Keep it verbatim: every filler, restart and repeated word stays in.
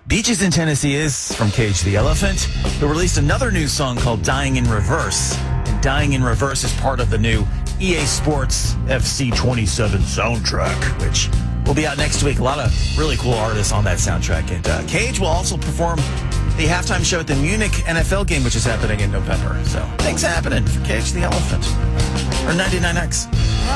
Beaches in Tennessee is from Cage the Elephant, who released another new song called Dying in Reverse. And Dying in Reverse is part of the new E A Sports F C twenty-seven soundtrack, which will be out next week. A lot of really cool artists on that soundtrack. And uh, Cage will also perform the halftime show at the Munich N F L game, which is happening in November. So things happening for Cage the Elephant. Or ninety-nine X.